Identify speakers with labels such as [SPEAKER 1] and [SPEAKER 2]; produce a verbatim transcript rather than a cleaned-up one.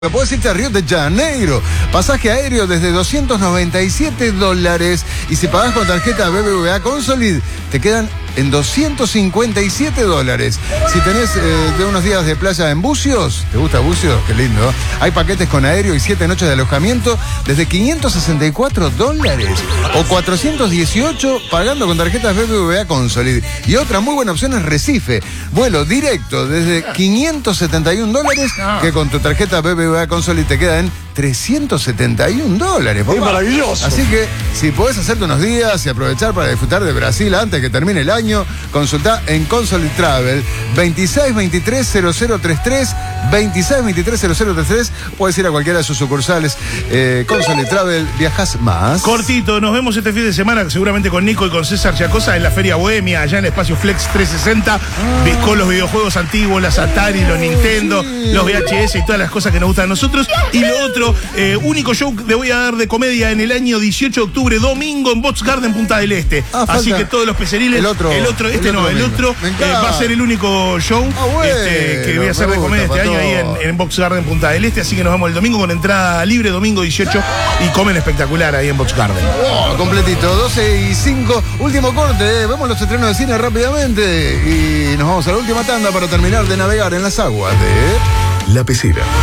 [SPEAKER 1] Puedes irte a Río de Janeiro. Pasaje aéreo desde doscientos noventa y siete dólares. Y si pagás con tarjeta B B V A Consolid, te quedan en doscientos cincuenta y siete dólares. Si tenés eh, de unos días de playa en Bucios, ¿te gusta Bucios? Qué lindo. Hay paquetes con aéreo y siete noches de alojamiento desde quinientos sesenta y cuatro dólares. O cuatrocientos dieciocho pagando con tarjetas B B V A Consolid. Y otra muy buena opción es Recife. Vuelo directo desde quinientos setenta y un dólares, que con tu tarjeta B B V A Consolid te queda en trescientos setenta y un dólares.
[SPEAKER 2] ¡Qué maravilloso!
[SPEAKER 1] Así que si podés hacerte unos días y aprovechar para disfrutar de Brasil antes que termine el año, consultá en Consolid Travel veintiséis veintitrés cero cero treinta y tres, veintiséis veintitrés cero cero treinta y tres. Puedes ir a cualquiera de sus sucursales. Eh, Consolid Travel, viajas más.
[SPEAKER 2] Cortito, nos vemos este fin de semana seguramente con Nico y con César Chacosa en la Feria Bohemia, allá en Espacio Flex trescientos sesenta, ah. con los videojuegos antiguos, las Atari, los Nintendo, sí. los V H S y todas las cosas que nos gustan a nosotros. Y lo otro, eh, único show que voy a dar de comedia en el año dieciocho de octubre, domingo en Box Garden, Punta del Este. Ah, Así que todos los peceriles,
[SPEAKER 1] el otro,
[SPEAKER 2] el otro este
[SPEAKER 1] el otro
[SPEAKER 2] no, el otro eh, va a ser el único show
[SPEAKER 1] ah, bueno,
[SPEAKER 2] este, que voy a hacer de comedia este año ahí en, en Box Garden, Punta del Este. Así que nos vemos el domingo con entrada libre, domingo dieciocho, y comen espectacular ahí en Box Garden.
[SPEAKER 1] Oh, completito, doce y cinco, último corte, eh. Vemos los estrenos de cine rápidamente y nos vamos a la última tanda para terminar de navegar en las aguas de
[SPEAKER 3] La Pecera.